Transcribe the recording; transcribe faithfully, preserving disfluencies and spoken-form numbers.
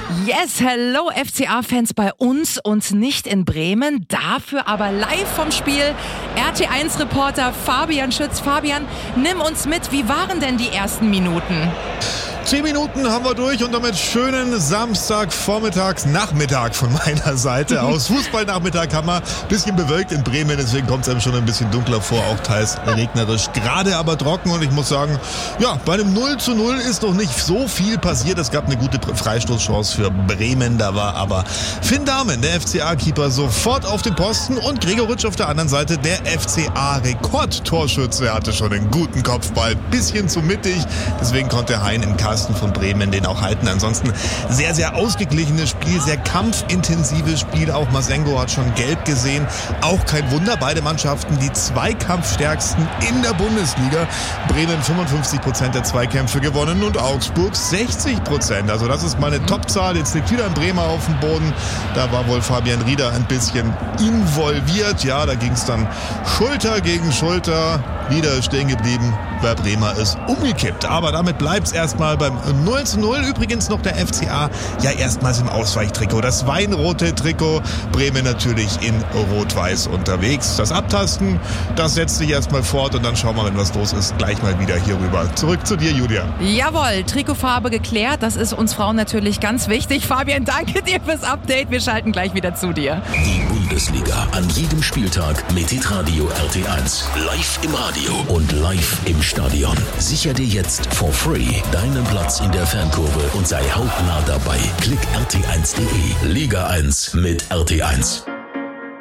Yes, hello F C A-Fans bei uns und nicht in Bremen, dafür aber live vom Spiel. R T eins Reporter Fabian Schütz. Fabian, nimm uns mit, wie waren denn die ersten Minuten? Zehn Minuten haben wir durch und damit schönen Samstagvormittags Nachmittag von meiner Seite aus. Fußballnachmittag haben wir ein bisschen bewölkt in Bremen, deswegen kommt es einem schon ein bisschen dunkler vor, auch teils regnerisch, gerade aber trocken und ich muss sagen, ja, bei einem null zu null ist noch nicht so viel passiert. Es gab eine gute Freistoßchance für Bremen, da war aber Finn Dahmen, der F C A-Keeper, sofort auf dem Posten und Gregoritsch auf der anderen Seite, der F C A-Rekordtorschütze, hatte schon einen guten Kopfball, bisschen zu mittig, deswegen konnte Hein im Kasten von Bremen den auch halten. Ansonsten sehr, sehr ausgeglichenes Spiel, sehr kampfintensives Spiel. Auch Masengo hat schon gelb gesehen. Auch kein Wunder, beide Mannschaften die zweikampfstärksten in der Bundesliga. Bremen fünfundfünfzig Prozent der Zweikämpfe gewonnen und Augsburg sechzig Prozent. Also das ist mal eine Topzahl. Jetzt liegt wieder ein Bremer auf dem Boden. Da war wohl Fabian Rieder ein bisschen involviert. Ja, da ging es dann Schulter gegen Schulter. Wieder stehen geblieben. Bei Bremer ist umgekippt. Aber damit bleibt es erstmal beim null zu null. Übrigens noch der F C A ja erstmals im Ausweichtrikot. Das weinrote Trikot. Bremen natürlich in rot-weiß unterwegs. Das Abtasten, das setzt sich erstmal fort und dann schauen wir, wenn was los ist, gleich mal wieder hier rüber. Zurück zu dir, Julia. Jawohl, Trikotfarbe geklärt. Das ist uns Frauen natürlich ganz wichtig. Fabian, danke dir fürs Update. Wir schalten gleich wieder zu dir. Die Bundesliga an jedem Spieltag mit Hitradio R T eins. Live im Radio und live im Stadion. Sicher dir jetzt for free deinen Platz in der Fankurve und sei hautnah dabei. Klick R T eins punkt de. Liga eins mit R T eins.